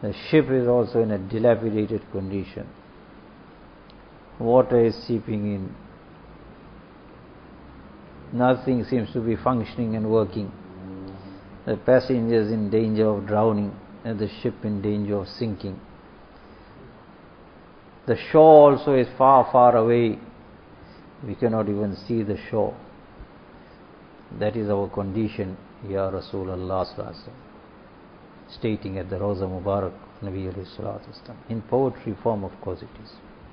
The ship is also in a dilapidated condition. Water is seeping in. Nothing seems to be functioning and working. The passengers in danger of drowning and the ship in danger of sinking. The shore also is far, far away. We cannot even see the shore. That is our condition, Ya Rasulullah sallallahu alaihi wasallam, stating at the Rawza Mubarak, Nabi alayhi salatu wasallam. In poetry form, of course, it is.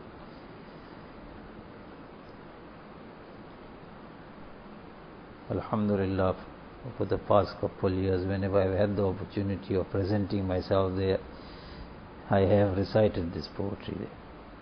Alhamdulillah, for the past couple of years, whenever I've had the opportunity of presenting myself there, I have recited this poetry there.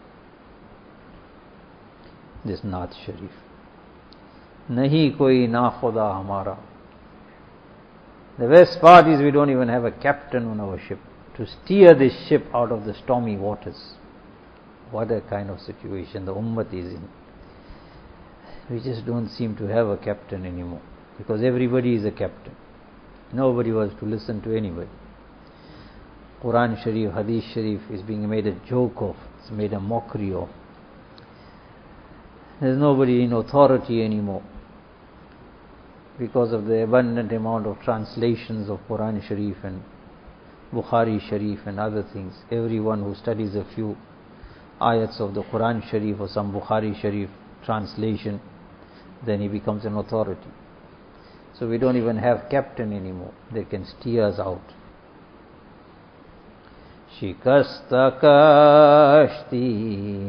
This Naat Sharif. Nahi koi na khuda hamara. The best part is we don't even have a captain on our ship to steer this ship out of the stormy waters. What a kind of situation the Ummah is in. We just don't seem to have a captain anymore, because everybody is a captain. Nobody wants to listen to anybody. Quran Sharif, Hadith Sharif is being made a joke of. It's made a mockery of. There's nobody in authority anymore because of the abundant amount of translations of Quran Sharif and Bukhari Sharif and other things. Everyone who studies a few ayats of the Quran Sharif or some Bukhari Sharif translation, then he becomes an authority. So we don't even have captain anymore. They can steer us out. Shikasta kashti